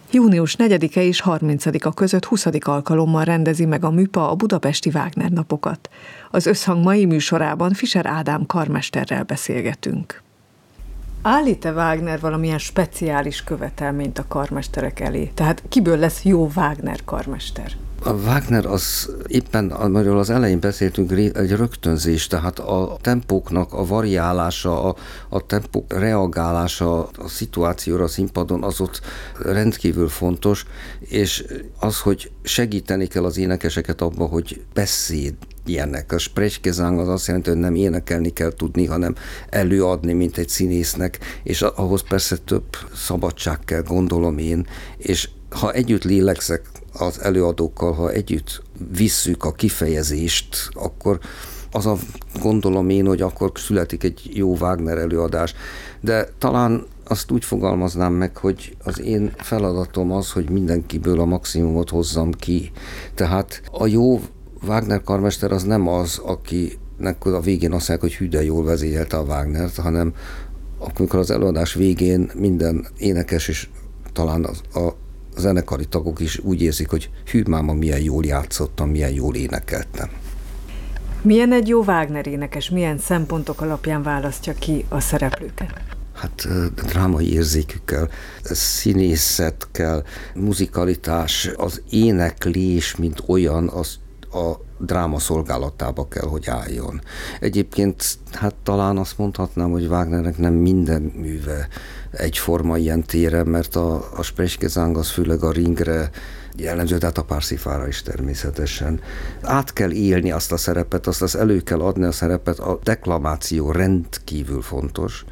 Június 4-e és 30-a között 20. alkalommal rendezi meg a MÜPA a budapesti Wagner napokat. Az Összhang mai műsorában Fischer Ádám karmesterrel beszélgetünk. Állít-e Wagner valamilyen speciális követelményt a karmesterek elé? Tehát kiből lesz jó Wagner karmester? A Wagner az éppen, amiről az elején beszéltünk, egy rögtönzés, tehát a tempóknak a variálása, a tempók reagálása a szituációra a színpadon az ott rendkívül fontos, és az, hogy segíteni kell az énekeseket abba, hogy beszéljenek. A Sprechgesang az azt jelenti, hogy nem énekelni kell tudni, hanem előadni, mint egy színésznek, és ahhoz persze több szabadság kell, gondolom én, és ha együtt lélegzek az előadókkal, ha együtt visszük a kifejezést, akkor az a gondolom én, hogy akkor születik egy jó Wagner előadás. De talán azt úgy fogalmaznám meg, hogy az én feladatom az, hogy mindenkiből a maximumot hozzam ki. Tehát a jó Wagner karmester az nem az, akinek a végén azt mondják, hogy hű, de jól vezényelte a Wagnert, hanem amikor az előadás végén minden énekes és talán a zenekari tagok is úgy érzik, hogy hű, máma, milyen jól játszottam, milyen jól énekeltem. Milyen egy jó Wagner énekes? Milyen szempontok alapján választja ki a szereplőket? Hát drámai érzékükkel, színészetkel, muzikalitás, az éneklés, mint olyan, az a dráma szolgálatába kell, hogy álljon. Egyébként hát talán azt mondhatnám, hogy Wagnernek nem minden műve egyforma ilyen téren, mert a Sprechgesang az főleg a Ringre jellemző, tehát a Parsifalra is természetesen. Át kell élni azt a szerepet, azt elő kell adni a szerepet, a deklamáció rendkívül fontos,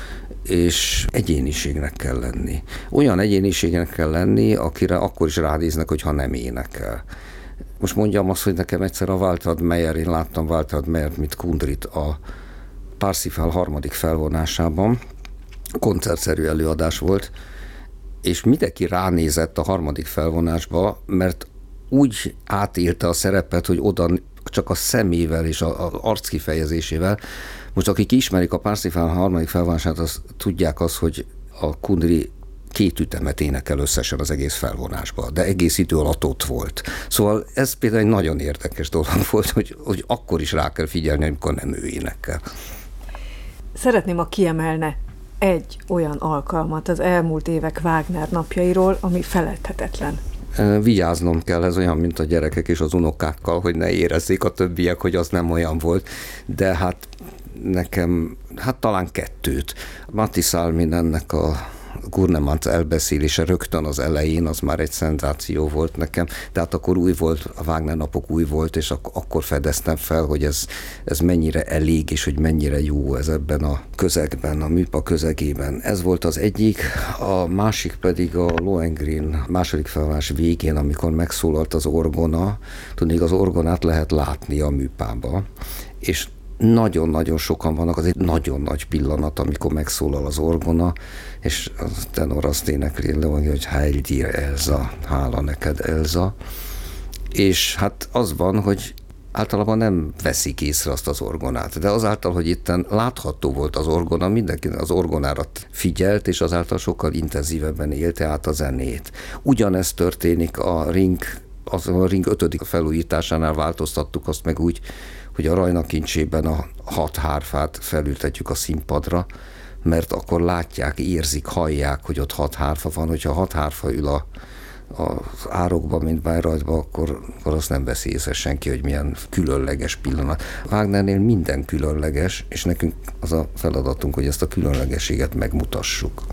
és egyéniségnek kell lenni. Olyan egyéniségnek kell lenni, akire akkor is ránéznek, hogyha nem énekel. Most mondjam azt, hogy nekem egyszer a Waltraud Meyer, én láttam Waltraud Meyert, mint Kundrit a Parsifal harmadik felvonásában, koncertszerű előadás volt, és mindenki ránézett a harmadik felvonásba, mert úgy átélte a szerepet, hogy oda csak a szemével és az arckifejezésével. Most akik ismerik a Parsifal harmadik felvonását, az tudják azt, hogy a Kundry 2 ütemet énekel összesen az egész felvonásban, de egész idő alatt ott volt. Szóval ez például egy nagyon érdekes dolog volt, hogy akkor is rá kell figyelni, amikor nem ő énekel. Szeretném, ha kiemelne egy olyan alkalmat az elmúlt évek Wagner napjairól, ami feledhetetlen. Vigyáznom kell, ez olyan, mint a gyerekek és az unokákkal, hogy ne érezzék a többiek, hogy az nem olyan volt, de hát nekem, talán 2. Matti Salminennek a Gurnemann elbeszélése rögtön az elején, az már egy szenzáció volt nekem, tehát akkor új volt, a Wagner napok új volt, és akkor fedeztem fel, hogy ez mennyire elég, és hogy mennyire jó ez ebben a közegben, a MÜPA közegében. Ez volt az egyik, a másik pedig a Lohengrin második felvonás végén, amikor megszólalt az orgona, tudnék, az orgonát lehet látni a MÜPA-ba, és nagyon-nagyon sokan vannak, az egy nagyon nagy pillanat, amikor megszólal az orgona, és a tenor azt énekli, hogy Heil dir Elsa, hála neked Elsa, és hát az van, hogy általában nem veszik észre azt az orgonát, de azáltal, hogy itten látható volt az orgona, mindenki az orgonára figyelt, és azáltal sokkal intenzívebben élte át a zenét. Ugyanezt történik a Ring 5. felújításánál, változtattuk azt meg úgy, hogy a Rajnakincsében a 6 hárfát felültetjük a színpadra, mert akkor látják, érzik, hallják, hogy ott 6 hárfa van. Hogyha 6 hárfa ül az árokban, mint Bayreuthban, akkor azt nem veszi észre senki, hogy milyen különleges pillanat. Wagnernél minden különleges, és nekünk az a feladatunk, hogy ezt a különlegességet megmutassuk.